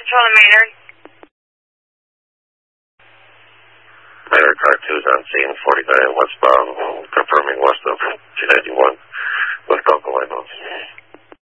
Charlie Maynard. Maynard car 2 is on scene, 49 westbound, confirming west of 291 with Uncle Lamos.